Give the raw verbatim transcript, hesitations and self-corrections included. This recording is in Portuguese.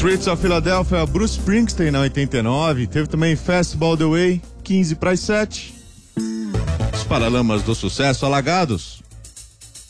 Streets of Philadelphia, Bruce Springsteen na oitenta e nove. Teve também Fastball the Way, quinze para as sete. Os Paralamas do Sucesso, Alagados.